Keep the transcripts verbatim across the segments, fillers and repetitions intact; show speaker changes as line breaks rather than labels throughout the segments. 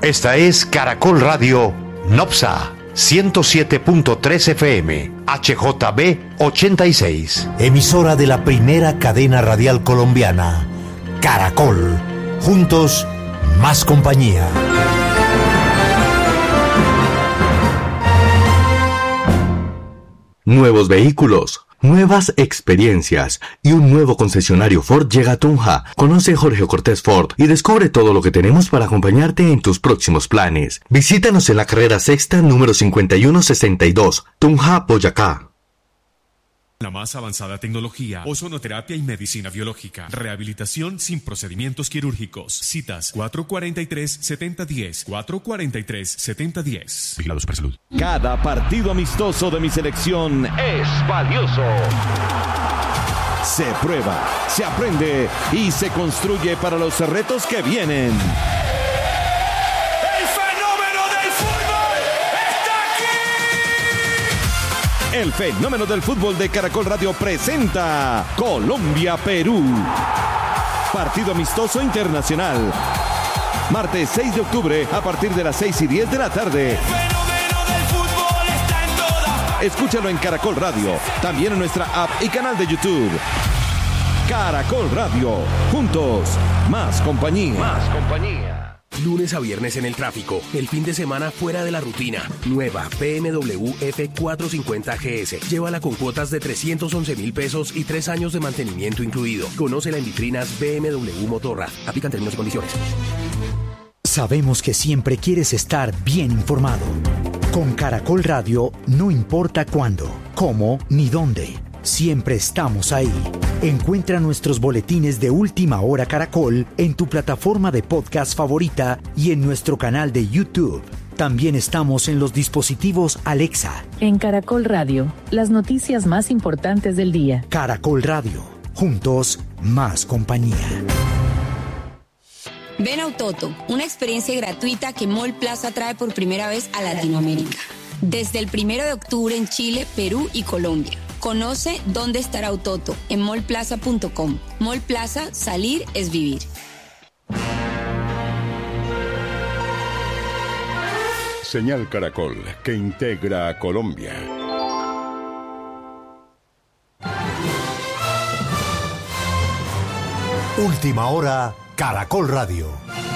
Esta es Caracol Radio Nopsa ciento siete punto tres F M, H J B ochenta y seis. Emisora de la primera cadena radial colombiana, Caracol. Juntos, más compañía.
Nuevos vehículos, nuevas experiencias y un nuevo concesionario Ford llega a Tunja. Conoce Jorge Cortés Ford y descubre todo lo que tenemos para acompañarte en tus próximos planes. Visítanos en la carrera sexta número cincuenta y uno sesenta y dos, Tunja, Boyacá.
La más avanzada tecnología, ozonoterapia y medicina biológica. Rehabilitación sin procedimientos quirúrgicos. Citas cuatro cuatro tres, siete cero uno cero, cuatro cuatro tres, siete cero uno cero. Vigilado Supersalud.
Cada partido amistoso de mi selección es valioso. Se prueba, se aprende y se construye para los retos que vienen. El fenómeno del fútbol de Caracol Radio presenta Colombia-Perú. Partido amistoso internacional. Martes seis de octubre a partir de las seis y diez de la tarde.
El fenómeno del fútbol está en toda.
Escúchalo en Caracol Radio, también en nuestra app y canal de YouTube. Caracol Radio. Juntos, más compañía.
Más compañía.
Lunes a viernes en el tráfico, el fin de semana fuera de la rutina. Nueva B M W F cuatrocientos cincuenta G S. Llévala con cuotas de trescientos once mil pesos y tres años de mantenimiento incluido. Conócela en vitrinas B M W Motorrad. Aplican términos y condiciones.
Sabemos que siempre quieres estar bien informado. Con Caracol Radio, no importa cuándo, cómo ni dónde. Siempre estamos ahí. Encuentra nuestros boletines de Última Hora Caracol en tu plataforma de podcast favorita y en nuestro canal de YouTube. También estamos en los dispositivos Alexa.
En Caracol Radio, las noticias más importantes del día.
Caracol Radio. Juntos, más compañía.
Ven a Autoto, una experiencia gratuita que Mall Plaza trae por primera vez a Latinoamérica. Desde el primero de octubre en Chile, Perú y Colombia. Conoce dónde estará Autoto en mall plaza punto com. Mall Plaza, salir es vivir.
Señal Caracol, que integra a Colombia.
Última Hora, Caracol Radio.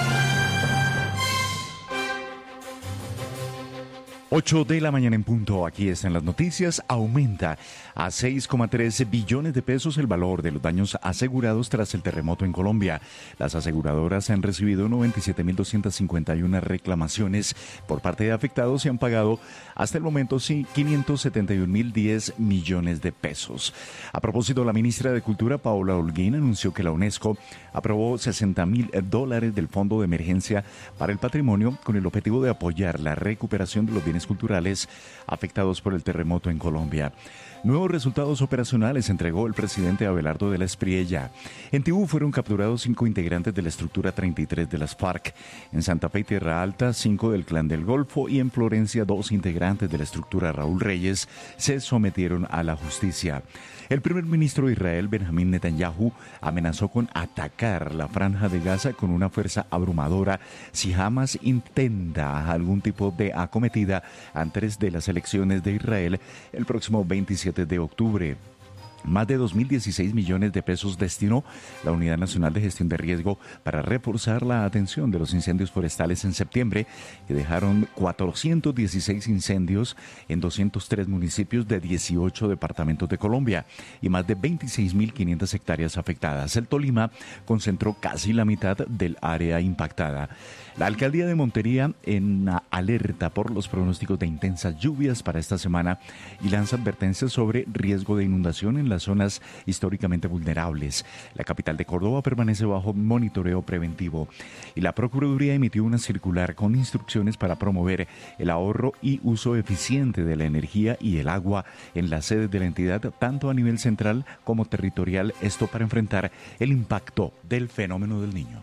ocho de la mañana en punto, aquí están las noticias. Aumenta a seis coma tres billones de pesos el valor de los daños asegurados tras el terremoto en Colombia. Las aseguradoras han recibido noventa y siete mil doscientas cincuenta y una reclamaciones por parte de afectados y han pagado hasta el momento quinientos setenta y un mil diez millones de pesos. A propósito, la ministra de Cultura, Paola Holguín, anunció que la UNESCO aprobó sesenta mil dólares del Fondo de Emergencia para el Patrimonio con el objetivo de apoyar la recuperación de los bienes culturales afectados por el terremoto en Colombia. Nuevos resultados operacionales entregó el presidente Abelardo de la Espriella. En Tibú fueron capturados cinco integrantes de la estructura treinta y tres de las FARC. En Santa Fe y Tierra Alta, cinco del Clan del Golfo y en Florencia, dos integrantes de la estructura Raúl Reyes se sometieron a la justicia. El primer ministro de Israel, Benjamín Netanyahu, amenazó con atacar la Franja de Gaza con una fuerza abrumadora si Hamas intenta algún tipo de acometida antes de las elecciones de Israel el próximo veintisiete de octubre. Más de dos mil dieciséis millones de pesos destinó la Unidad Nacional de Gestión de Riesgo para reforzar la atención de los incendios forestales en septiembre, que dejaron cuatrocientos dieciséis incendios en doscientos tres municipios de dieciocho departamentos de Colombia y más de veintiséis mil quinientas hectáreas afectadas. El Tolima concentró casi la mitad del área impactada. La alcaldía de Montería en alerta por los pronósticos de intensas lluvias para esta semana y lanza advertencias sobre riesgo de inundación en las zonas históricamente vulnerables. La capital de Córdoba permanece bajo monitoreo preventivo y la Procuraduría emitió una circular con instrucciones para promover el ahorro y uso eficiente de la energía y el agua en las sedes de la entidad, tanto a nivel central como territorial, esto para enfrentar el impacto del fenómeno del Niño.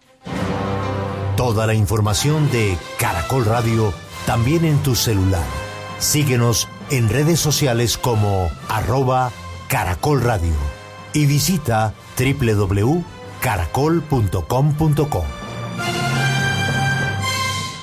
Toda la información de Caracol Radio también en tu celular. Síguenos en redes sociales como arroba Caracol Radio y visita doble u doble u doble u punto caracol punto com punto co.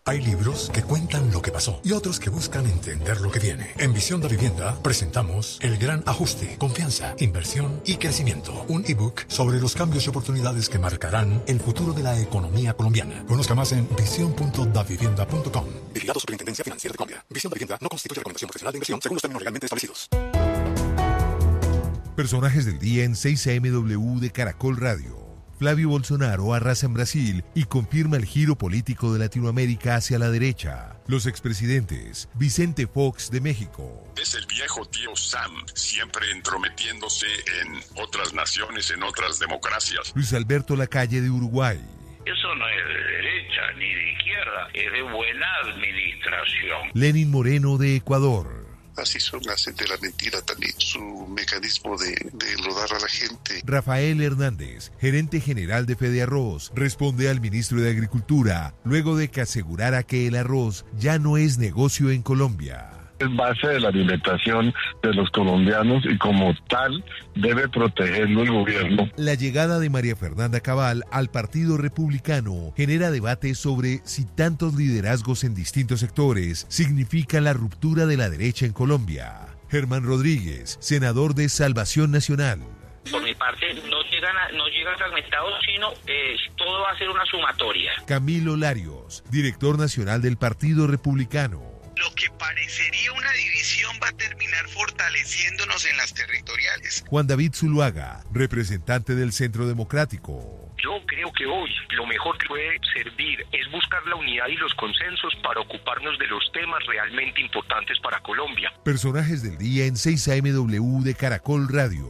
Hay libros que cuentan lo que pasó y otros que buscan entender lo que viene. En Visión da Vivienda presentamos El Gran Ajuste, Confianza, Inversión y Crecimiento. Un ebook sobre los cambios y oportunidades que marcarán el futuro de la economía colombiana. Conozca más en visión punto davivienda punto com. Vigilado Superintendencia Financiera de Colombia. Visión da Vivienda no constituye recomendación profesional de inversión según los términos legalmente establecidos.
Personajes del día en seis A M W de Caracol Radio. Flavio Bolsonaro arrasa en Brasil y confirma el giro político de Latinoamérica hacia la derecha. Los expresidentes, Vicente Fox de México.
Es el viejo tío Sam, siempre entrometiéndose en otras naciones, en otras democracias.
Luis Alberto Lacalle de Uruguay.
Eso no es de derecha ni de izquierda, es de buena administración.
Lenín Moreno de Ecuador.
Así son, hacen de la mentira también su mecanismo de, de enlodar a la gente.
Rafael Hernández, gerente general de Fede Arroz, responde al ministro de Agricultura luego de que asegurara que el arroz ya no es negocio en Colombia.
Es base de la alimentación de los colombianos y como tal debe protegerlo el gobierno.
La llegada de María Fernanda Cabal al Partido Republicano genera debate sobre si tantos liderazgos en distintos sectores significan la ruptura de la derecha en Colombia. Germán Rodríguez, senador de Salvación Nacional.
Por mi parte, no llegan, a, no llegan fragmentados, sino eh, todo va a ser una sumatoria.
Camilo Larios, director nacional del Partido Republicano.
Lo que parecería una división va a terminar fortaleciéndonos en las territoriales.
Juan David Zuluaga, representante del Centro Democrático.
Yo creo que hoy lo mejor que puede servir es buscar la unidad y los consensos para ocuparnos de los temas realmente importantes para Colombia.
Personajes del día en seis A M W de Caracol Radio.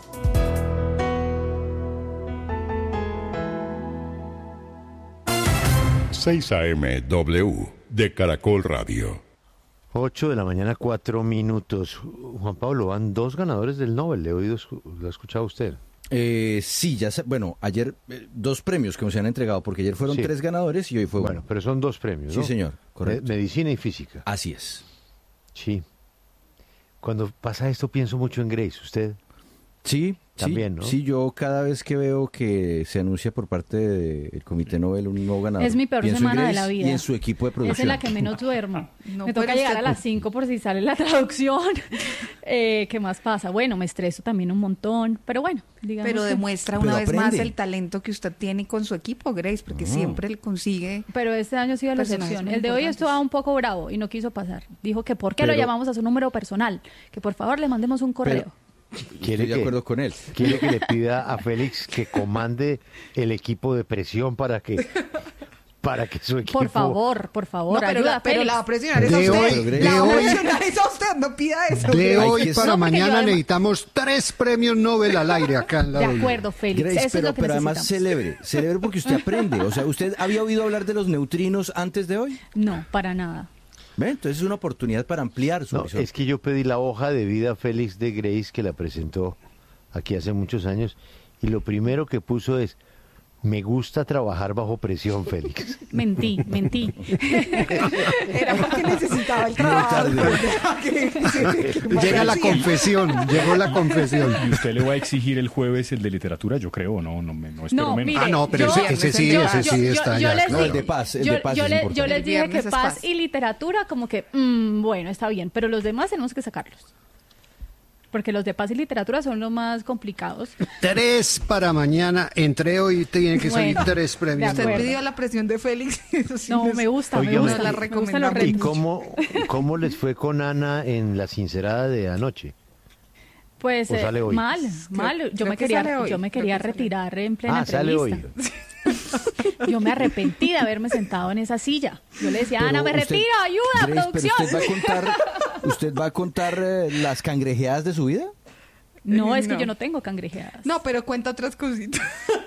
seis A M W de Caracol Radio.
ocho de la mañana, cuatro minutos. Juan Pablo, van dos ganadores del Nobel. ¿Le he oído, lo ha escuchado usted?
Eh, sí, ya sé, bueno, ayer eh, dos premios que se han entregado, porque ayer fueron sí. tres ganadores y hoy fue
bueno. Bueno, pero son dos premios, ¿no?
Sí, señor, correcto.
Medicina y física.
Así es.
Sí. Cuando pasa esto pienso mucho en Grace, ¿usted?
Sí,
también,
sí,
¿no?
Sí, yo cada vez que veo que se anuncia por parte del Comité Nobel un nuevo ganador,
es mi peor semana de la vida.
Y en su equipo de producción.
Es en la que menos duermo.
No
me toca llegar a las cinco por si sale la traducción. eh, ¿Qué más pasa? Bueno, me estreso también un montón, pero bueno, digamos.
Pero
que...
demuestra una vez más el talento que usted tiene con su equipo, Grace, porque oh. siempre le consigue.
Pero este año ha sido la excepción. El de hoy estaba un poco bravo y no quiso pasar. Dijo que por qué pero... lo llamamos a su número personal, que por favor le mandemos un correo.
Pero... Quiere Estoy de acuerdo
que,
con él.
Quiere que le pida a Félix que comande el equipo de presión para que para que su equipo...
Por favor, por favor,
no, pero,
ayuda,
la, pero la va a presionar es a usted. Hoy, la va a presionar es a usted, no pida eso.
De hoy para no, mañana además... necesitamos tres premios Nobel al aire acá en la
De acuerdo, Félix,
Grace,
eso
pero,
es lo que
pero además celebre, celebre porque usted aprende. O sea, ¿usted había oído hablar de los neutrinos antes de hoy?
No, para nada.
¿Ve? Entonces es una oportunidad para ampliar su
no,
visión.
Es que yo pedí la hoja de vida Félix de Grace, que la presentó aquí hace muchos años, y lo primero que puso es: me gusta trabajar bajo presión, Félix.
Mentí, mentí.
Era porque necesitaba el trabajo.
Llega la confesión, llegó la confesión.
¿Y usted le va a exigir el jueves el de literatura? Yo creo, no, no, me, no espero
no,
menos.
Mire,
ah, no, pero
yo,
ese, ese sí, yo, ese sí
yo,
está
yo,
ya.
Yo
claro.
No, el de paz, el
yo,
de paz
yo,
es
le,
importante.
yo les dije que paz,
paz
y literatura como que, mmm, bueno, está bien, pero los demás tenemos que sacarlos. Porque los de paz y literatura son los más complicados.
Tres para mañana. Entre hoy tienen que salir bueno, tres premios.
Usted pidió la presión de Félix. Eso sí
no, les... me gusta, Oiga, me gusta.
La
me gusta
¿Y cómo, cómo les fue con Ana en la sincerada de anoche?
Pues eh, mal,
creo,
mal. Yo
creo
me quería,
hoy,
yo me quería retirar sale. en plena
ah,
entrevista.
Sale hoy.
Yo me arrepentí de haberme sentado en esa silla. Yo le decía, pero Ana, me
usted,
retiro, ayuda,
Grace,
producción.
Pero usted va a contar, ¿usted va a contar eh, las cangrejeadas de su vida?
No, es no. que yo no tengo cangrejeadas.
No, pero cuenta otras cositas.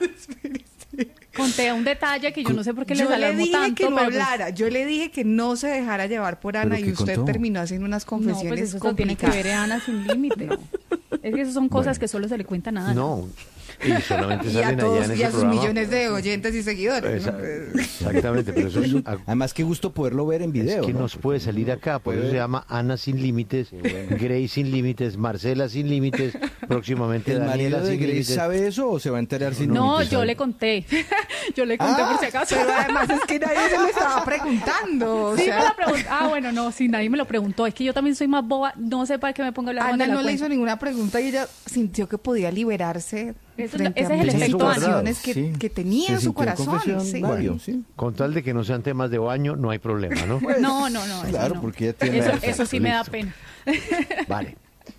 Conté un detalle que yo no sé por qué le alarmó
tanto. Yo le dije
tanto,
que no
pues...
hablara, yo le dije que no se dejara llevar por Ana y usted
contó?
terminó haciendo unas confesiones
no, pues eso
complicadas.
Tiene que ver Ana sin límite. No. Es que eso son cosas bueno. que solo se le cuentan a Ana.
No, Y solamente
Y a
salen
todos
allá en
y
ese
a sus
programa.
millones de oyentes y seguidores. ¿no?
Esa- exactamente, pero eso es...
Además, qué gusto poderlo ver en video.
Es que
¿no?
nos puede salir acá, por eso
Puede.
se llama Ana Sin Límites, Grace Sin Límites, Marcela Sin Límites, próximamente
¿El
Daniela
marido de
Sin
Grace
Límites.
sabe eso o se va a enterar sin
No,
límites?
yo le conté. Yo le conté
Ah,
por si acaso.
pero además es que nadie se lo estaba preguntando. O
Sí,
sea,
me lo preguntó. Ah, bueno, no, sí, nadie me lo preguntó. Es que yo también soy más boba. No sé para qué me pongo a hablar más
Ana
de la
no le
cuenta.
hizo ninguna pregunta y ella sintió que podía liberarse
Eso es lo-
frente
ese
a
es el
muchas
efecto Ana.
situaciones que,
Sí.
que tenía
Se
en su
sintió en
corazón.
confesión,
Sí.
Mario, Con tal de que no sean temas de baño, no hay problema, ¿no?
No, no, no. eso
Claro,
no.
porque ya tiene...
Eso,
Perfecto,
eso sí me da
listo.
pena.
Vale.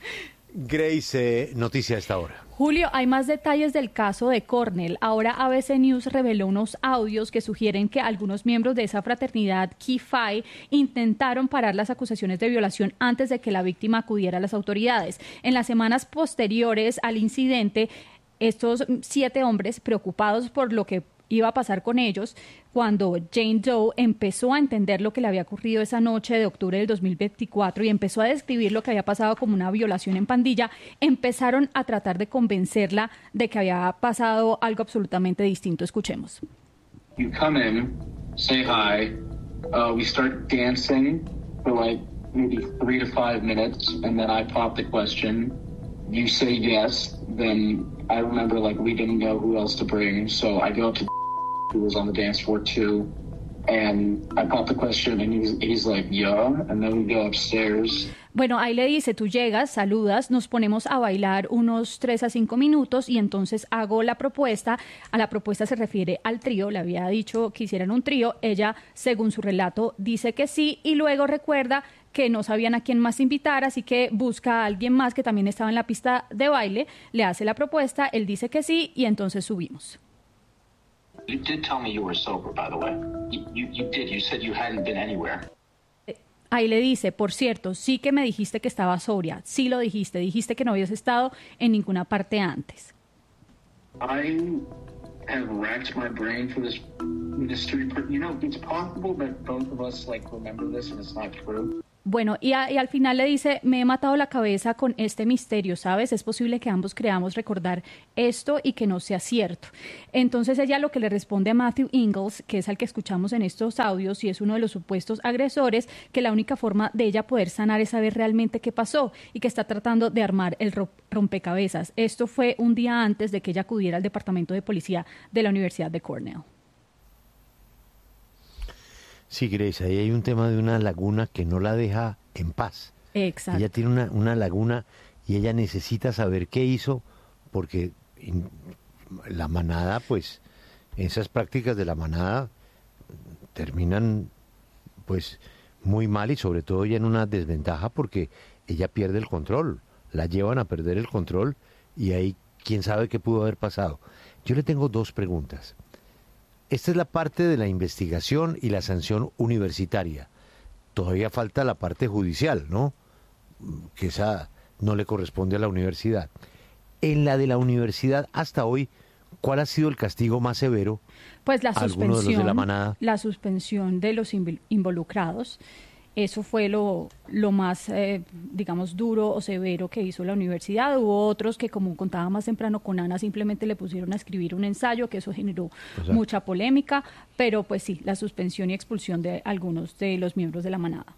Grace, eh, noticia a esta hora.
Julio, hay más detalles del caso de Cornell. Ahora A B C News reveló unos audios que sugieren que algunos miembros de esa fraternidad Chi Phi intentaron parar las acusaciones de violación antes de que la víctima acudiera a las autoridades. En las semanas posteriores al incidente, estos siete hombres, preocupados por lo que iba a pasar con ellos, cuando Jane Doe empezó a entender lo que le había ocurrido esa noche de octubre del dos mil veinticuatro y empezó a describir lo que había pasado como una violación en pandilla, empezaron a tratar de convencerla de que había pasado algo absolutamente distinto. Escuchemos.
You come in, say hi, uh, we start dancing for like maybe three to five minutes, and then I pop the question. You say yes, then I remember like we didn't know who else to bring, so I go up to who was on the dance floor too, and I pop the question, and he's, he's like, yeah, and then we go upstairs.
Bueno, ahí le dice, tú llegas, saludas, nos ponemos a bailar unos tres a cinco minutos y entonces hago la propuesta. A la propuesta se refiere al trío, le había dicho que hicieran un trío. Ella, según su relato, dice que sí y luego recuerda que no sabían a quién más invitar, así que busca a alguien más que también estaba en la pista de baile, le hace la propuesta, él dice que sí y entonces subimos.
You did tell me you were sober, by the way. You, you, you did. You said you hadn't been anywhere.
Ahí le dice, por cierto, sí que me dijiste que estaba sobria, sí lo dijiste, dijiste que no habías estado en ninguna parte antes.
I have racked my brain for this mystery. per- You know, it's possible that both of us like remember this and it's not true.
Bueno, y, a- y al final le dice, me he matado la cabeza con este misterio, ¿sabes? Es posible que ambos creamos recordar esto y que no sea cierto. Entonces ella lo que le responde a Matthew Ingalls, que es al que escuchamos en estos audios y es uno de los supuestos agresores, que la única forma de ella poder sanar es saber realmente qué pasó y que está tratando de armar el ro- rompecabezas. Esto fue un día antes de que ella acudiera al departamento de policía de la Universidad de Cornell.
Sí, Grace, ahí hay un tema de una laguna que no la deja en paz.
Exacto.
Ella tiene una, una laguna y ella necesita saber qué hizo porque in- la manada, pues, esas prácticas de la manada terminan, pues, muy mal y sobre todo ella en una desventaja porque ella pierde el control, la llevan a perder el control y ahí quién sabe qué pudo haber pasado. Yo le tengo dos preguntas. Esta es la parte de la investigación y la sanción universitaria. Todavía falta la parte judicial, ¿no? Que esa no le corresponde a la universidad. En la de la universidad, hasta hoy, ¿cuál ha sido el castigo más severo?
Pues la
¿Alguno de los
suspensión,
de la manada?
la suspensión de los invol- involucrados. Eso fue lo, lo más, eh, digamos, duro o severo que hizo la universidad. Hubo otros que, como contaba más temprano con Ana, simplemente le pusieron a escribir un ensayo, que eso generó
Exacto.
mucha polémica, pero pues sí, la suspensión y expulsión de algunos de los miembros de la manada.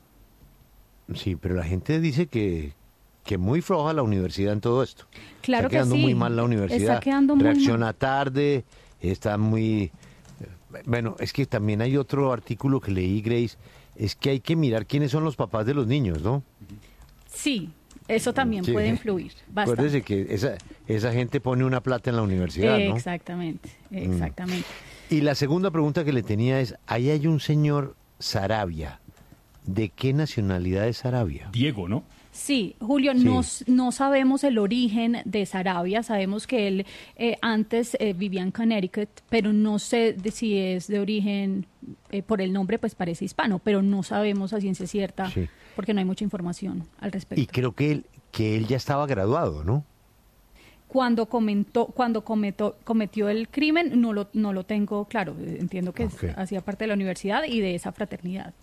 Sí, pero la gente dice que, que muy floja la universidad en todo esto.
Claro
está
que
quedando
sí.
muy mal la universidad.
Está quedando muy
Reacciona
mal.
tarde, está muy... Bueno, es que también hay otro artículo que leí, Grace, es que hay que mirar quiénes son los papás de los niños, ¿no?
Sí, eso también
Sí.
puede influir bastante.
Acuérdese que esa, esa gente pone una plata en la universidad, ¿no?
Exactamente, exactamente.
Y la segunda pregunta que le tenía es, ahí hay un señor Sarabia. ¿De qué nacionalidad es Sarabia?
Diego, ¿no?
Sí, Julio,
Sí.
No, s- no sabemos el origen de Sarabia, sabemos que él eh, antes eh, vivía en Connecticut, pero no sé de si es de origen, eh, por el nombre pues parece hispano, pero no sabemos a ciencia cierta
Sí.
porque no hay mucha información al respecto.
Y creo que él, que él ya estaba graduado, ¿no?
Cuando comentó, cuando cometó, cometió el crimen, no lo, no lo tengo claro, eh, entiendo que es-
Ok.
hacía parte de la universidad y de esa fraternidad.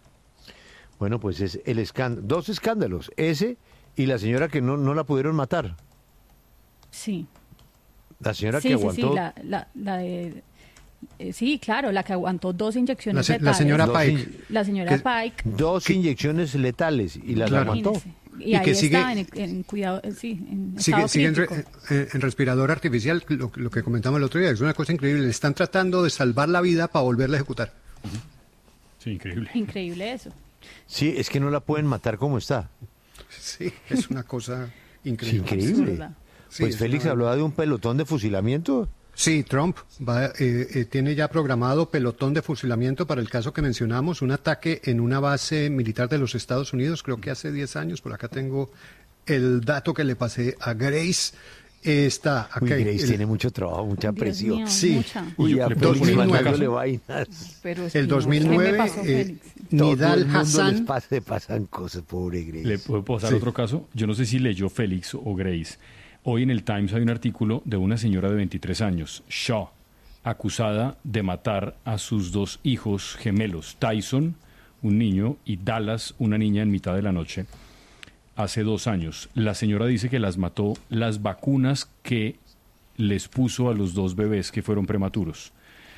Bueno, pues es el escándalo, dos escándalos, ese y la señora que no, no la pudieron matar.
Sí.
La señora
sí,
que
sí,
aguantó.
Sí, la, la, la de... Eh, sí, claro, la que aguantó dos inyecciones
la, se,
letales.
La señora
dos
Pike.
in...
La señora Pike.
Dos que... inyecciones letales y las claro. aguantó.
Y, y ahí que sigue, está en, en cuidado, sí, en
sigue,
estado
sigue en, re, en, en respirador artificial, lo, lo que comentamos el otro día, es una cosa increíble. Le están tratando de salvar la vida para volverla a ejecutar.
Uh-huh. Sí, increíble.
Increíble eso.
Sí, es que no la pueden matar como está.
Sí, es una cosa increíble.
Sí, increíble. Sí, pues Félix una... hablaba de un pelotón de fusilamiento.
Sí, Trump va, eh, eh, tiene ya programado pelotón de fusilamiento para el caso que mencionamos, un ataque en una base militar de los Estados Unidos, creo que hace diez años, por acá tengo el dato que le pasé a Grace. Está acá.
Uy, Grace
el,
tiene mucho trabajo, mucha
Dios
presión.
Mío,
sí.
Mucha.
Uy, ya, dos mil nueve vainas.
Pero el dos mil nueve,
pasó,
eh, Nidal Hassan.
Pasa, pasan cosas, pobre Grace.
¿Le puedo pasar sí. otro caso? Yo no sé si leyó Félix o Grace. Hoy en el Times hay un artículo de una señora de veintitrés años, Shaw, acusada de matar a sus dos hijos gemelos, Tyson, un niño, y Dallas, una niña, en mitad de la noche, hace dos años. La señora dice que las mató las vacunas que les puso a los dos bebés que fueron prematuros.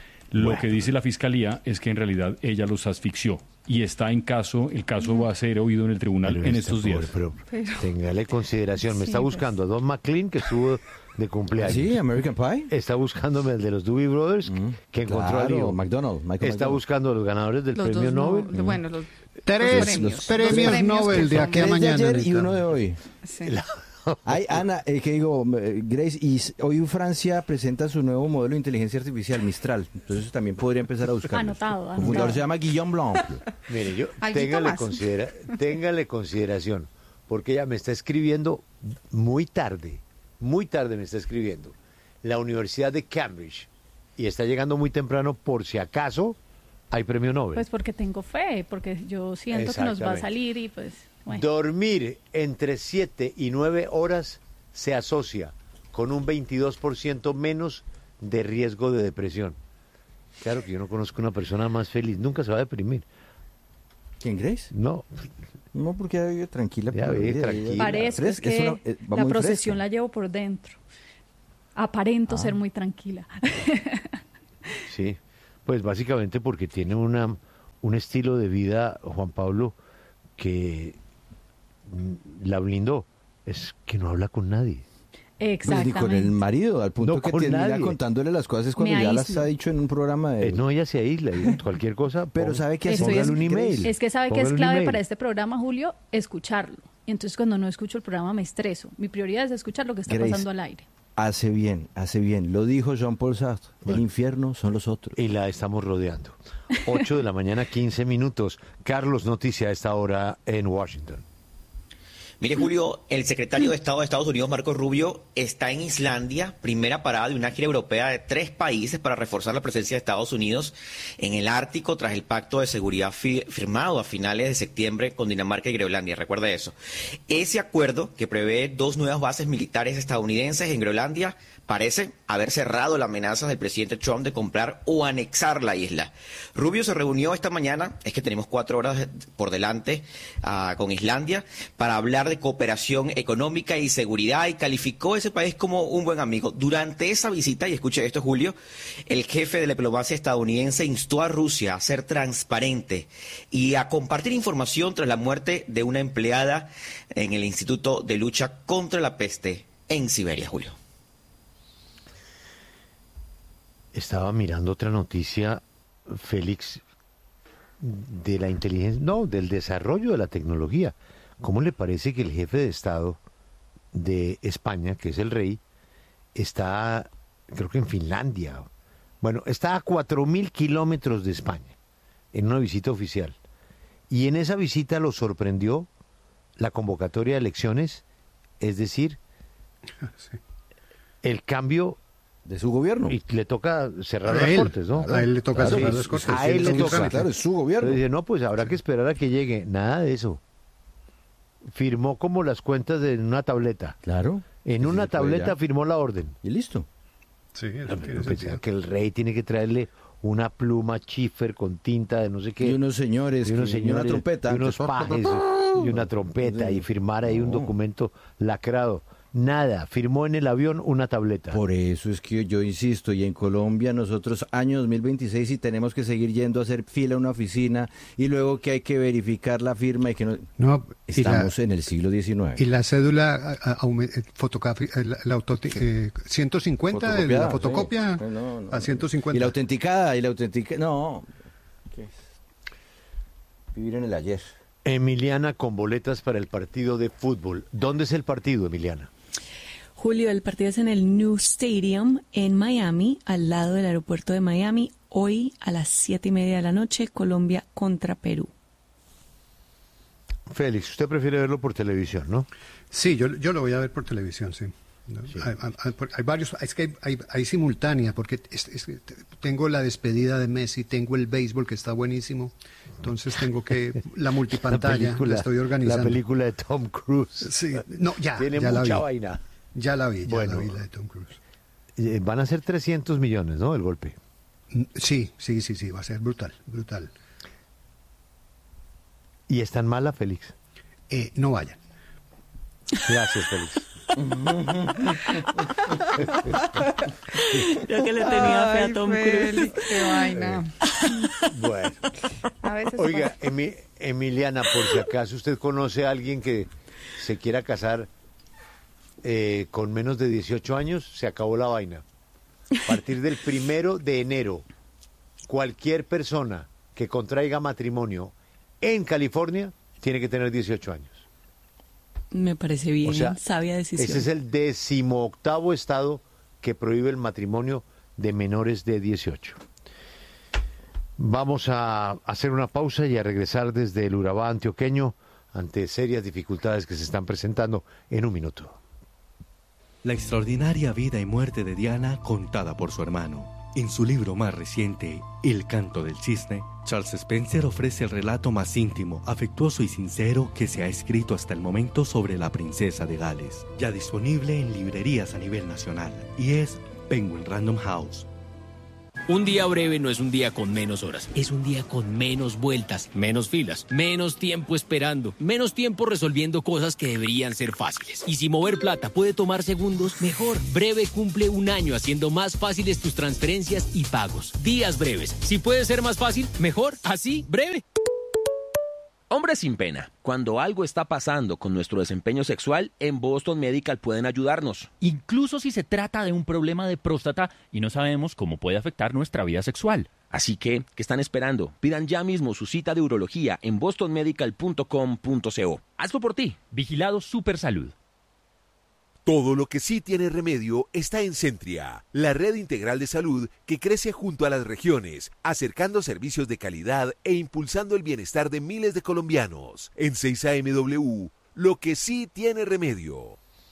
Lo bueno. que dice la fiscalía es que en realidad ella los asfixió. Y está en caso, el caso va a ser oído en el tribunal pero en estos pobre, días.
Pero, pero, téngale consideración. Me sí, está buscando pues. a Don McLean, que estuvo de cumpleaños.
Sí, American Pie.
Está buscándome el de los Doobie Brothers, mm, que encontró
claro,
al hijo.
McDonald, Michael
está
McDonald.
buscando a los ganadores del
los
premio
Nobel.
Nobel.
No, bueno, los,
Tres
los premios,
los premios, los premios Nobel de aquí a mañana.
De ayer y uno de hoy.
Sí.
La... Ay, Ana, eh, que digo, Grace, y hoy Francia presenta su nuevo modelo de inteligencia artificial, Mistral. Entonces también podría empezar a buscar.
Anotado,
anotado. El fundador se llama Guillaume Blanc.
Mire, yo, téngale, considera, téngale consideración, porque ella me está escribiendo muy tarde, muy tarde me está escribiendo, la Universidad de Cambridge, y está llegando muy temprano por si acaso hay premio Nobel.
Pues porque tengo fe, porque yo siento que nos va a salir y pues... Bueno.
Dormir entre siete y nueve horas se asocia con un veintidós por ciento menos de riesgo de depresión. Claro que yo no conozco una persona más feliz, nunca se va a deprimir.
¿Quién, Grace?
No.
No, porque ella vive tranquila.
Ya vive tranquila.
Parece es que es una, eh, la procesión fresca. La llevo por dentro. Aparento ah. ser muy tranquila.
Sí, pues básicamente porque tiene una un estilo de vida, Juan Pablo, que la blindó, es que no habla con nadie.
Exactamente.
Ni con el marido, al punto
no
que termina contándole las cosas cuando Me ya aíslo. las ha dicho en un programa de...
Eh, no, ella se aísla, cualquier cosa.
Pero sabe que hace
un email.
Es que sabe que es clave para este programa, Julio, escucharlo. Y entonces cuando no escucho el programa me estreso. Mi prioridad es escuchar lo que está Grace, pasando al aire.
Hace bien, hace bien. Lo dijo Jean-Paul Sartre. Bueno. El infierno son los otros.
Y la estamos rodeando. ocho de la mañana, quince minutos. Carlos, noticia a esta hora en Washington.
Mire, Julio, el secretario de Estado de Estados Unidos, Marco Rubio, está en Islandia, primera parada de una gira europea de tres países para reforzar la presencia de Estados Unidos en el Ártico tras el pacto de seguridad fi- firmado a finales de septiembre con Dinamarca y Groenlandia. Recuerde eso. Ese acuerdo, que prevé dos nuevas bases militares estadounidenses en Groenlandia, parece haber cerrado la amenaza del presidente Trump de comprar o anexar la isla. Rubio se reunió esta mañana, es que tenemos cuatro horas por delante uh, con Islandia, para hablar de cooperación económica y seguridad, y calificó a ese país como un buen amigo. Durante esa visita, y escuche esto, Julio, el jefe de la diplomacia estadounidense instó a Rusia a ser transparente y a compartir información tras la muerte de una empleada en el Instituto de Lucha contra la Peste en Siberia, Julio.
Estaba mirando otra noticia, Félix, de la inteligencia, no, del desarrollo de la tecnología. ¿Cómo le parece que el jefe de Estado de España, que es el rey, está, creo que en Finlandia, bueno, está a cuatro mil kilómetros de España, en una visita oficial? Y en esa visita lo sorprendió la convocatoria de elecciones, es decir, sí. el cambio
de su gobierno.
Y le toca cerrar las cortes, ¿no?
A él le toca
claro,
cerrar
sí,
las cortes.
A él le toca,
claro, es su gobierno.
Dice, no, pues habrá que esperar a que llegue. Nada de eso. Firmó como las cuentas de una tableta.
Claro.
En
sí,
una
sí,
tableta firmó la orden.
Y listo.
Sí, eso
no,
tiene
sentido. Que el rey tiene que traerle una pluma chiffer con tinta de no sé qué.
Y unos señores,
y, unos
que,
señores,
y una trompeta.
Y unos pajes y una trompeta y firmar ahí un documento lacrado. Nada, firmó en el avión una tableta.
Por eso es que yo insisto, y en Colombia nosotros año dos mil veintiséis y tenemos que seguir yendo a hacer fila a una oficina y luego que hay que verificar la firma y que no...
no
Estamos
la,
en el siglo diecinueve.
Y la cédula fotográfica, la, la eh, ciento cincuenta, la fotocopia
sí. no, no,
a ciento cincuenta.
Y la autenticada, y la autenticada, no. ¿Qué es? Vivir en el ayer.
Emiliana con boletas para el partido de fútbol. ¿Dónde es el partido, Emiliana?
Julio, el partido es en el New Stadium en Miami, al lado del aeropuerto de Miami, hoy a las siete y media de la noche, Colombia contra Perú.
Félix, usted prefiere verlo por televisión, ¿no?
Sí, yo, yo lo voy a ver por televisión, sí. sí. Hay, hay, hay varios, es que hay, hay, hay simultánea, porque es, es, tengo la despedida de Messi, tengo el béisbol que está buenísimo, entonces tengo que, la multipantalla, la, película, la estoy organizando.
La película de Tom Cruise.
Sí, no, ya,
Tiene
ya
mucha
la vi.
vaina.
Ya la vi, ya
bueno,
la vi, la de Tom Cruise.
Eh, van a ser trescientos millones, ¿no? El golpe.
Sí, sí, sí, sí, va a ser brutal, brutal.
¿Y es tan mala, Félix?
Eh, no vayan.
Gracias, Félix.
Yo que le tenía fe a Tom
Félix,
Cruise.
Qué vaina.
Bueno.
A veces
Oiga, Emi, Emiliana, por si acaso usted conoce a alguien que se quiera casar eh, con menos de dieciocho años, se acabó la vaina. A partir del primero de enero, cualquier persona que contraiga matrimonio en California tiene que tener dieciocho años.
Me parece bien,
o sea,
sabia decisión.
Ese es el decimoctavo estado que prohíbe el matrimonio de menores de dieciocho. Vamos a hacer una pausa y a regresar desde el Urabá antioqueño ante serias dificultades que se están presentando en un minuto.
La extraordinaria vida y muerte de Diana contada por su hermano. En su libro más reciente, El canto del cisne, Charles Spencer ofrece el relato más íntimo, afectuoso y sincero que se ha escrito hasta el momento sobre la princesa de Gales. Ya disponible en librerías a nivel nacional y es Penguin Random House.
Un día breve no es un día con menos horas, es un día con menos vueltas, menos filas, menos tiempo esperando, menos tiempo resolviendo cosas que deberían ser fáciles. Y si mover plata puede tomar segundos, mejor. Breve cumple un año haciendo más fáciles tus transferencias y pagos. Días breves. Si puede ser más fácil, mejor. Así, breve.
Hombres sin pena, cuando algo está pasando con nuestro desempeño sexual, en Boston Medical pueden ayudarnos.
Incluso si se trata de un problema de próstata y no sabemos cómo puede afectar nuestra vida sexual.
Así que, ¿qué están esperando? Pidan ya mismo su cita de urología en boston medical punto com punto co. Hazlo por ti.
Vigilado Supersalud.
Todo lo que sí tiene remedio está en Centria, la red integral de salud que crece junto a las regiones, acercando servicios de calidad e impulsando el bienestar de miles de colombianos. En seis A M W, lo que sí tiene remedio.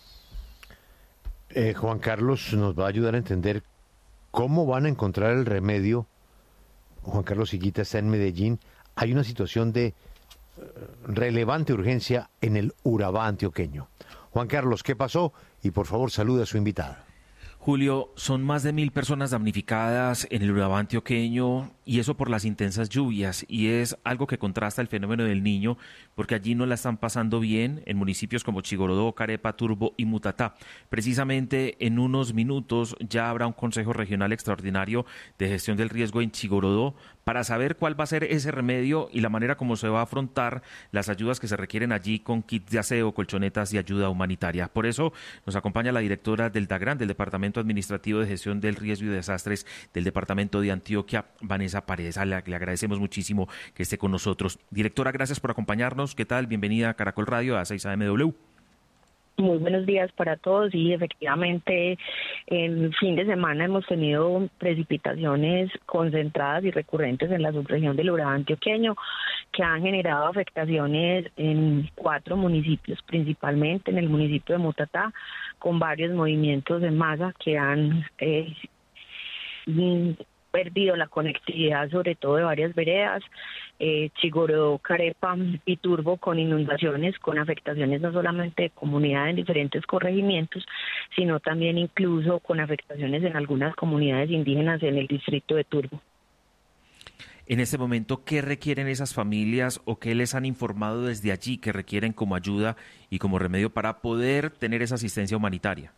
Eh, Juan Carlos nos va a ayudar a entender cómo van a encontrar el remedio. Juan Carlos Higuita está en Medellín. Hay una situación de uh, relevante urgencia en el Urabá antioqueño. Juan Carlos, ¿qué pasó? Y por favor, saluda a su invitada.
Julio, son más de mil personas damnificadas en el Urabá antioqueño y eso por las intensas lluvias y es algo que contrasta el fenómeno del Niño porque allí no la están pasando bien en municipios como Chigorodó, Carepa, Turbo y Mutatá. Precisamente en unos minutos ya habrá un Consejo Regional Extraordinario de Gestión del Riesgo en Chigorodó para saber cuál va a ser ese remedio y la manera como se va a afrontar las ayudas que se requieren allí con kits de aseo, colchonetas y ayuda humanitaria. Por eso nos acompaña la directora del DAGRAN, del Departamento Administrativo de Gestión del Riesgo y Desastres del Departamento de Antioquia, Vanessa Paredes. Le, le agradecemos muchísimo que esté con nosotros. Directora, gracias por acompañarnos. ¿Qué tal? Bienvenida a Caracol Radio, a seis A M W.
Muy buenos días para todos y efectivamente el fin de semana hemos tenido precipitaciones concentradas y recurrentes en la subregión del Urabá antioqueño que han generado afectaciones en cuatro municipios, principalmente en el municipio de Mutatá, con varios movimientos de masa que han eh, perdido la conectividad sobre todo de varias veredas, eh, Chigorodó, Carepa y Turbo con inundaciones, con afectaciones no solamente de comunidades en diferentes corregimientos, sino también incluso con afectaciones en algunas comunidades indígenas en el distrito de Turbo.
En este momento, ¿qué requieren esas familias o qué les han informado desde allí que requieren como ayuda y como remedio para poder tener esa asistencia humanitaria?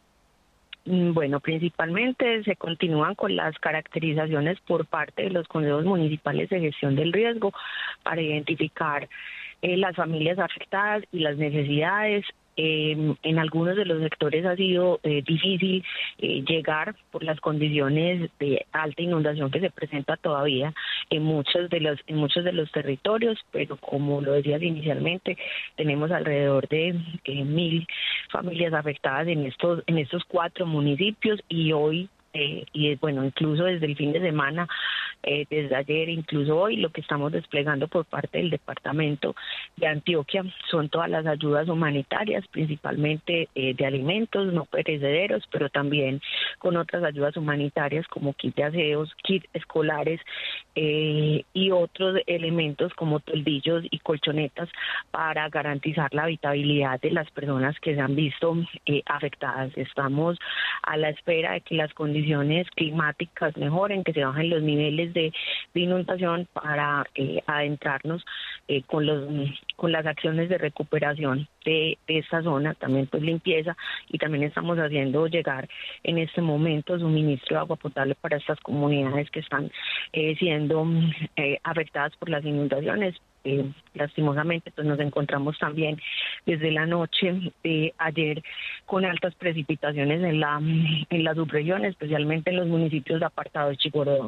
Bueno, principalmente se continúan con las caracterizaciones por parte de los consejos municipales de gestión del riesgo para identificar eh, las familias afectadas y las necesidades. Eh, en algunos de los sectores ha sido eh, difícil eh, llegar por las condiciones de alta inundación que se presenta todavía en muchos de los en muchos de los territorios, pero como lo decías inicialmente, tenemos alrededor de eh, mil familias afectadas en estos en estos cuatro municipios y hoy Eh, y bueno, incluso desde el fin de semana, eh, desde ayer, incluso hoy, lo que estamos desplegando por parte del departamento de Antioquia son todas las ayudas humanitarias, principalmente eh, de alimentos no perecederos, pero también con otras ayudas humanitarias como kit de aseos, kit escolares eh, y otros elementos como toldillos y colchonetas para garantizar la habitabilidad de las personas que se han visto eh, afectadas. Estamos a la espera de que las condiciones climáticas mejoren, que se bajen los niveles de, de inundación para eh, adentrarnos eh, con los con las acciones de recuperación de, de esta zona, también pues limpieza, y también estamos haciendo llegar en este momento suministro de agua potable para estas comunidades que están eh, siendo eh, afectadas por las inundaciones. Eh, lastimosamente pues nos encontramos también desde la noche de ayer con altas precipitaciones en la en la subregión, especialmente en los municipios de apartado de Chigorodó.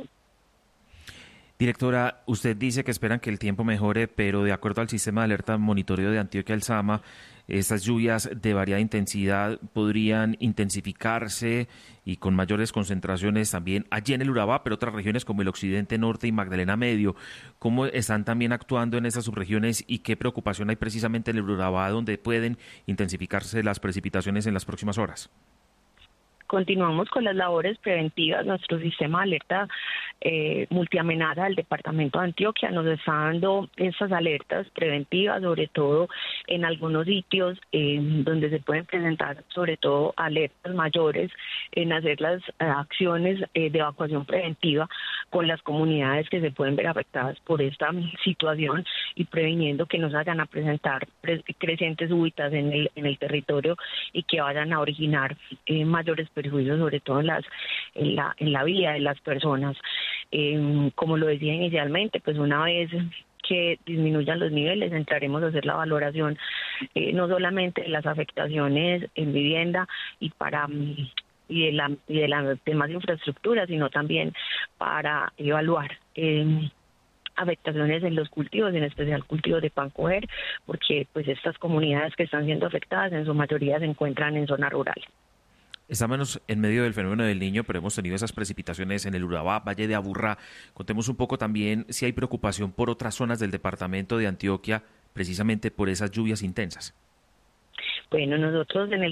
Directora, usted dice que esperan que el tiempo mejore, pero de acuerdo al sistema de alerta monitoreo de Antioquia, el SAMA, estas lluvias de variada intensidad podrían intensificarse y con mayores concentraciones también allí en el Urabá, pero otras regiones como el occidente, norte y Magdalena Medio. ¿Cómo están también actuando en estas subregiones y qué preocupación hay precisamente en el Urabá, donde pueden intensificarse las precipitaciones en las próximas horas?
Continuamos con las labores preventivas. Nuestro sistema de alerta eh, multiamenaza del departamento de Antioquia nos está dando estas alertas preventivas, sobre todo en algunos sitios eh, donde se pueden presentar sobre todo alertas mayores, en hacer las eh, acciones eh, de evacuación preventiva con las comunidades que se pueden ver afectadas por esta situación y previniendo que no se vayan a presentar pre- crecientes súbitas en el, en el territorio y que vayan a originar eh, mayores perjuicios, sobre todo en las en la en la vida de las personas. Eh, como lo decía inicialmente, pues una vez que disminuyan los niveles, entraremos a hacer la valoración eh, no solamente de las afectaciones en vivienda y para y de la y de las demás infraestructuras, sino también para evaluar eh, afectaciones en los cultivos, en especial cultivos de pan coger, porque pues estas comunidades que están siendo afectadas en su mayoría se encuentran en zonas rurales.
Estamos en medio del fenómeno del Niño, pero hemos tenido esas precipitaciones en el Urabá, Valle de Aburrá. Contemos un poco también si hay preocupación por otras zonas del departamento de Antioquia, precisamente por esas lluvias intensas.
Bueno, nosotros en el